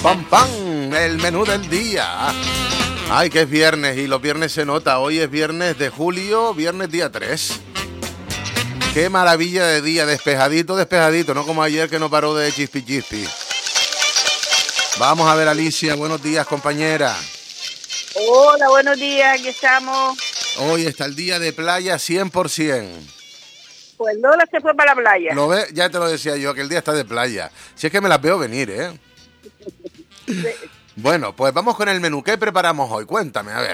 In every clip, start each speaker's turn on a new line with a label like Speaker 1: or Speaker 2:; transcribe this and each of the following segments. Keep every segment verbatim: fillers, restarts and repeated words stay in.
Speaker 1: ¡Pam, pam! El menú del día. Ay, que es viernes y los viernes se nota. Hoy es viernes de julio, viernes día tres. Qué maravilla de día, despejadito, despejadito, no como ayer que no paró de chispi chispi. Vamos a ver, Alicia, buenos días, compañera.
Speaker 2: Hola, buenos días, aquí estamos.
Speaker 1: Hoy está el día de playa cien por ciento.
Speaker 2: Pues Lola se fue para la playa.
Speaker 1: ¿Lo ves? Ya te lo decía yo, que el día está de playa. Si es que me las veo venir, ¿eh?
Speaker 2: Sí.
Speaker 1: Bueno, pues vamos con el menú. ¿Qué preparamos hoy? Cuéntame, a ver.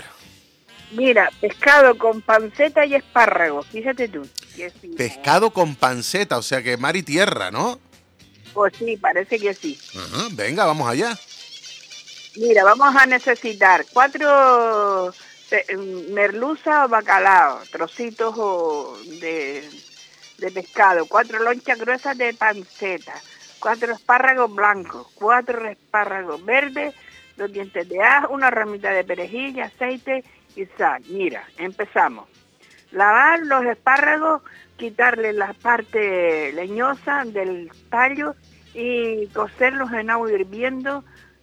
Speaker 2: Mira, pescado con panceta y espárragos, fíjate tú. Que sí,
Speaker 1: Pescado con panceta, o sea que mar y tierra, ¿no?
Speaker 2: Pues sí, parece que sí.
Speaker 1: Ajá, venga, vamos allá.
Speaker 2: Mira, vamos a necesitar cuatro eh, merluza o bacalao, trocitos o de, de pescado, cuatro lonchas gruesas de panceta, cuatro espárragos blancos, cuatro espárragos verdes, dos dientes de ajo, una ramita de perejil, aceite y sal. Mira, empezamos. Lavar los espárragos, quitarle la parte leñosa del tallo y cocerlos en agua hirviendo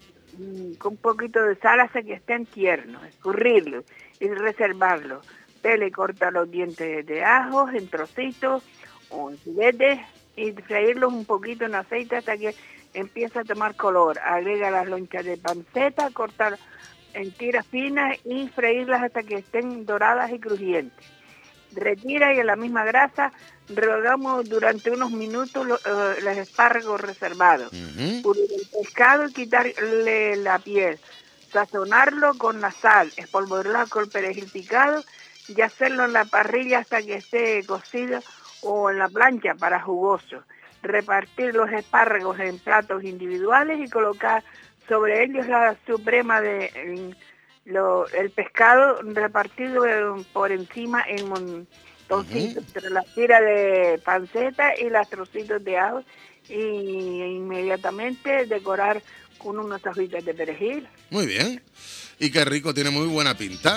Speaker 2: mmm, con un poquito de sal hasta que estén tiernos, escurrirlos y reservarlos. Pele y corta los dientes de ajo en trocitos o en filetes y freírlos un poquito en aceite hasta que empiece a tomar color. Agrega las lonchas de panceta, cortar en tiras finas y freírlas hasta que estén doradas y crujientes. Retira y en la misma grasa rehogamos durante unos minutos los, uh, los espárragos reservados. Uh-huh. Pulir el pescado y quitarle la piel. Sazonarlo con la sal, espolvorearlo con el perejil picado y hacerlo en la parrilla hasta que esté cocido o en la plancha para jugoso. Repartir los espárragos en platos individuales y colocar sobre ellos la suprema de en, lo, el pescado repartido por encima en montoncitos, uh-huh. entre la tira de panceta y los trocitos de ajo y inmediatamente decorar con unas hojitas de perejil.
Speaker 1: Muy bien. Y qué rico, tiene muy buena pinta.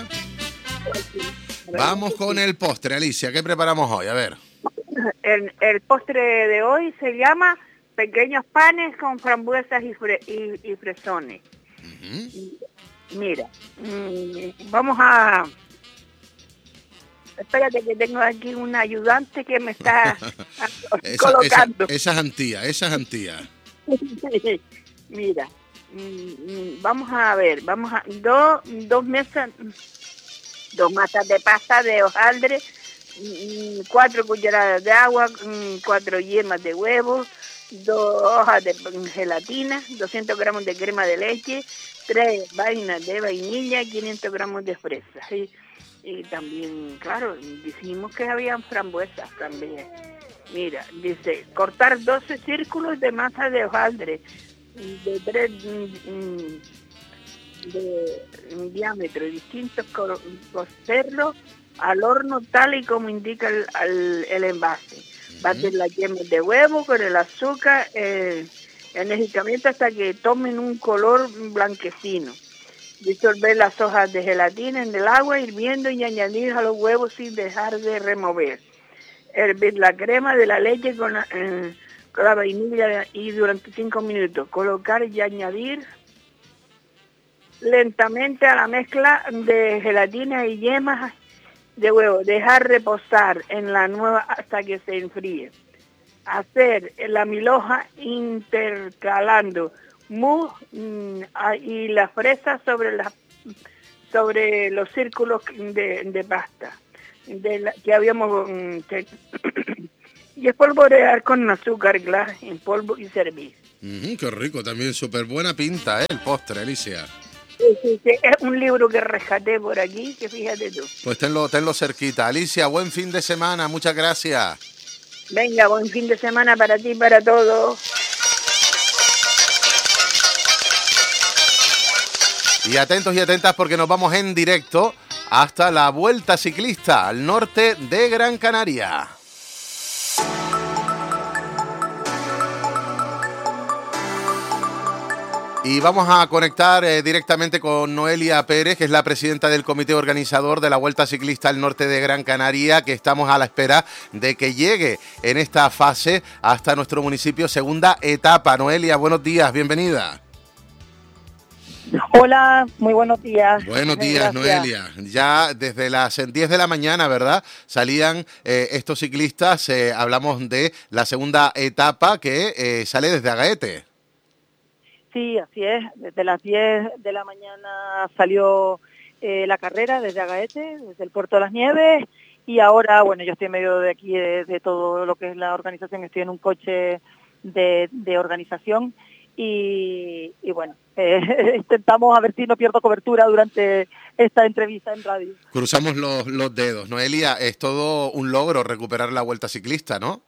Speaker 1: Sí, vamos con el postre, Alicia. ¿Qué preparamos hoy? A ver.
Speaker 2: El, el postre de hoy se llama pequeños panes con frambuesas y, fre, y, y fresones. Uh-huh. Mira, mmm, vamos a... Espérate que tengo aquí un ayudante que me está esa, colocando.
Speaker 1: Esa, esa es Antía, esa es Antía.
Speaker 2: Mira, mmm, vamos a ver, vamos a... Dos, dos mesas, dos masas de pasta de hojaldre, cuatro cucharadas de agua, cuatro yemas de huevo, dos hojas de gelatina, doscientos gramos de crema de leche, tres vainas de vainilla, quinientos gramos de fresas. Y, y también, claro, dijimos que habían frambuesas también. Mira, dice, cortar doce círculos de masa de hojaldre de tres de, de diámetro distintos, cocerlos al horno tal y como indica el, el, el envase. Batir las yemas de huevo con el azúcar eh, enérgicamente hasta que tomen un color blanquecino. Disolver las hojas de gelatina en el agua hirviendo y añadir a los huevos sin dejar de remover. Hervir la crema de la leche con la, eh, con la vainilla y durante cinco minutos. Colocar y añadir lentamente a la mezcla de gelatina y yemas de huevo, dejar reposar en la nueva hasta que se enfríe. Hacer la milhoja intercalando mousse y la fresa sobre la, sobre los círculos de, de pasta de la, que habíamos que, y espolvorear con azúcar glass en polvo y servir.
Speaker 1: Uh-huh, qué rico, también súper buena pinta, ¿eh? El postre, Alicia.
Speaker 2: Sí, sí, sí. Es un libro que rescaté por aquí, que fíjate tú.
Speaker 1: Pues tenlo, tenlo cerquita. Alicia, buen fin de semana, muchas gracias.
Speaker 2: Venga, buen fin de semana para ti y para todos.
Speaker 1: Y atentos y atentas porque nos vamos en directo hasta la Vuelta Ciclista al norte de Gran Canaria. Y vamos a conectar eh, directamente con Noelia Pérez, que es la presidenta del comité organizador de la Vuelta Ciclista al norte de Gran Canaria, que estamos a la espera de que llegue en esta fase hasta nuestro municipio, segunda etapa. Noelia, buenos días, bienvenida.
Speaker 3: Hola, muy buenos días.
Speaker 1: Buenos días,
Speaker 3: Gracias.
Speaker 1: Noelia. Ya desde las diez de la mañana, ¿verdad? Salían eh, estos ciclistas, eh, hablamos de la segunda etapa que eh, sale desde Agaete.
Speaker 3: Sí, así es. Desde las diez de la mañana salió eh, la carrera desde Agaete, desde el Puerto de las Nieves, y ahora, bueno, yo estoy en medio de aquí de, de todo lo que es la organización, estoy en un coche de, de organización y, y bueno, eh, intentamos a ver si no pierdo cobertura durante esta entrevista en radio.
Speaker 1: Cruzamos los, los dedos. Noelia, es todo un logro recuperar la Vuelta Ciclista, ¿no?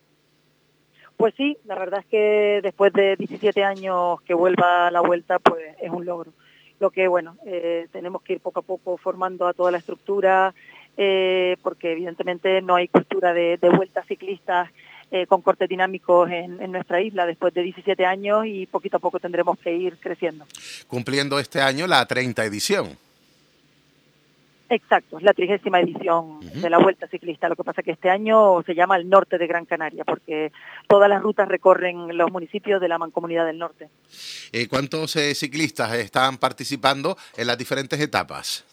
Speaker 3: Pues sí, la verdad es que después de diecisiete años que vuelva a la Vuelta, pues es un logro. Lo que, bueno, eh, tenemos que ir poco a poco formando a toda la estructura, eh, porque evidentemente no hay cultura de, de vueltas ciclistas eh, con cortes dinámicos en, en nuestra isla después de diecisiete años y poquito a poco tendremos que ir creciendo.
Speaker 1: Cumpliendo este año la treinta edición.
Speaker 3: Exacto, es la trigésima edición uh-huh. de la Vuelta Ciclista. Lo que pasa es que este año se llama el Norte de Gran Canaria, porque todas las rutas recorren los municipios de la Mancomunidad del Norte.
Speaker 1: Eh, ¿Cuántos eh, ciclistas están participando en las diferentes etapas?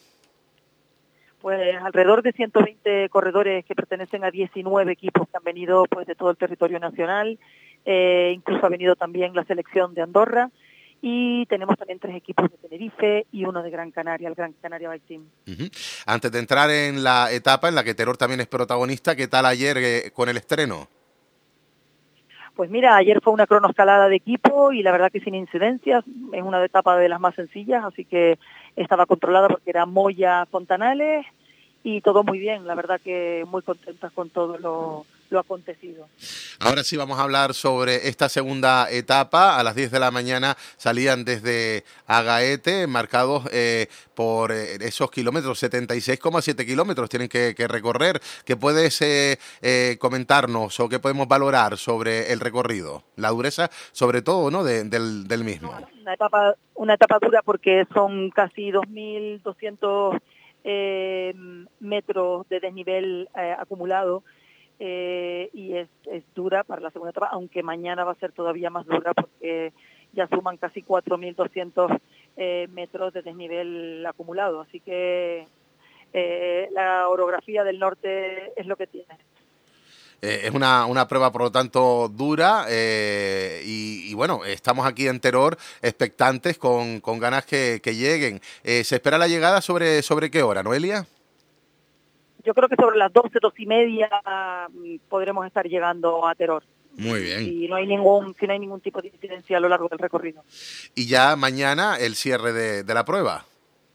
Speaker 3: Pues alrededor de ciento veinte corredores que pertenecen a diecinueve equipos que han venido pues de todo el territorio nacional. Eh, incluso ha venido también la selección de Andorra. Y tenemos también tres equipos de Tenerife y uno de Gran Canaria, el Gran Canaria Bike Team.
Speaker 1: Uh-huh. Antes de entrar en la etapa en la que Teror también es protagonista, ¿qué tal ayer eh, con el estreno?
Speaker 3: Pues mira, ayer fue una cronoescalada de equipo y la verdad que sin incidencias, es una etapa de las más sencillas, así que estaba controlada porque era Moya Fontanales y todo muy bien, la verdad que muy contentas con todo lo, lo acontecido.
Speaker 1: Ahora sí vamos a hablar sobre esta segunda etapa. A las diez de la mañana salían desde Agaete, marcados eh, por eh, esos kilómetros, setenta y seis coma siete kilómetros tienen que, que recorrer. ¿Qué puedes eh, eh, comentarnos o qué podemos valorar sobre el recorrido? La dureza, sobre todo, ¿no? De, del, del mismo.
Speaker 3: Una etapa, una etapa dura porque son casi dos mil doscientos eh, metros de desnivel eh, acumulado. Eh, y es, es dura para la segunda etapa, aunque mañana va a ser todavía más dura porque ya suman casi cuatro mil doscientos eh, metros de desnivel acumulado, así que eh, la orografía del norte es lo que tiene.
Speaker 1: Eh, es una, una prueba, por lo tanto, dura eh, y, y, bueno, estamos aquí en Teror expectantes con, con ganas que, que lleguen. Eh, ¿Se espera la llegada sobre, sobre qué hora, Noelia?
Speaker 3: Yo creo que sobre las doce, doce y media podremos estar llegando a Teror.
Speaker 1: Muy bien.
Speaker 3: Y no hay ningún, si no hay ningún tipo de incidencia a lo largo del recorrido.
Speaker 1: Y ya mañana el cierre de, de la prueba.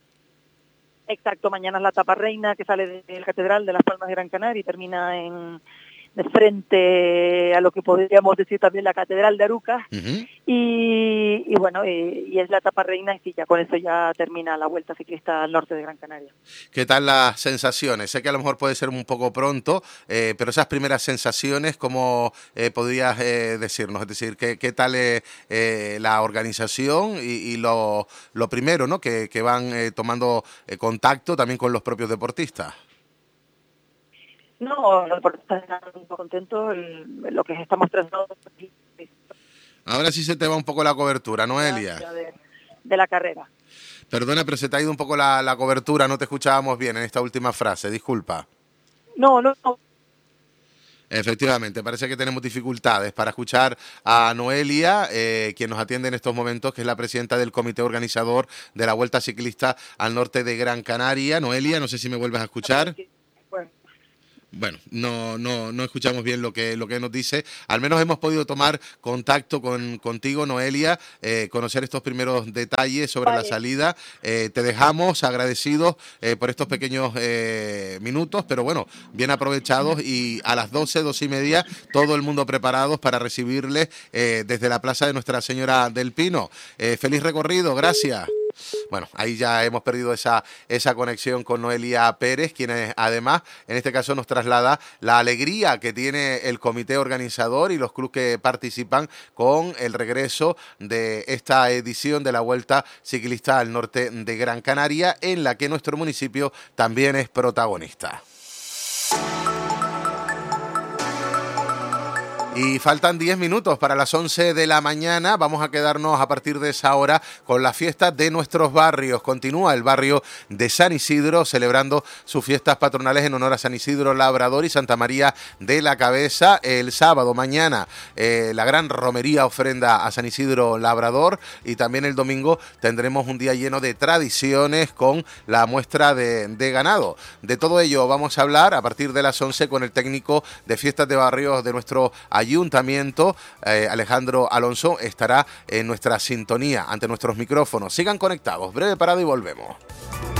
Speaker 3: Exacto, mañana es la etapa reina que sale de la Catedral de las Palmas de Gran Canaria y termina en de frente a lo que podríamos decir también la Catedral de Arucas. Uh-huh. y, y bueno, y, y es la etapa reina y sí, ya con eso ya termina la Vuelta Ciclista al norte de Gran Canaria.
Speaker 1: ¿Qué tal las sensaciones? Sé que a lo mejor puede ser un poco pronto, eh, pero esas primeras sensaciones, ¿cómo eh, podrías eh, decirnos? Es decir, ¿qué, qué tal eh, eh, la organización y, y lo, lo primero, ¿no? que, que van eh, tomando eh, contacto también con los propios deportistas?
Speaker 3: No, los deportistas están muy contentos, el, lo que estamos tratando.
Speaker 1: Ahora sí se te va un poco la cobertura, Noelia.
Speaker 3: De, de la carrera.
Speaker 1: Perdona, pero se te ha ido un poco la, la cobertura, no te escuchábamos bien en esta última frase, disculpa.
Speaker 3: No, no, no.
Speaker 1: Efectivamente, parece que tenemos dificultades para escuchar a Noelia, eh, quien nos atiende en estos momentos, que es la presidenta del comité organizador de la Vuelta Ciclista al norte de Gran Canaria. Noelia, no sé si me vuelves a escuchar.
Speaker 3: Bueno.
Speaker 1: Bueno, no, no, no escuchamos bien lo que, lo que nos dice. Al menos hemos podido tomar contacto con, contigo, Noelia, eh, conocer estos primeros detalles sobre vale. la salida. Eh, te dejamos agradecidos eh, por estos pequeños eh, minutos, pero bueno, bien aprovechados y a las doce, doce y media, todo el mundo preparados para recibirles eh, desde la Plaza de Nuestra Señora del Pino. Eh, feliz recorrido, gracias. Bueno, ahí ya hemos perdido esa, esa conexión con Noelia Pérez, quien es, además en este caso nos traslada la alegría que tiene el comité organizador y los clubes que participan con el regreso de esta edición de la Vuelta Ciclista al norte de Gran Canaria, en la que nuestro municipio también es protagonista. Y faltan diez minutos para las once de la mañana. Vamos a quedarnos a partir de esa hora con las fiestas de nuestros barrios. Continúa el barrio de San Isidro celebrando sus fiestas patronales en honor a San Isidro Labrador y Santa María de la Cabeza. El sábado, mañana, eh, la gran romería ofrenda a San Isidro Labrador, y también el domingo tendremos un día lleno de tradiciones con la muestra de, de ganado. De todo ello vamos a hablar a partir de las once con el técnico de fiestas de barrios de nuestro ayuntamiento, eh, Alejandro Alonso, estará en nuestra sintonía ante nuestros micrófonos. Sigan conectados, breve parada y volvemos.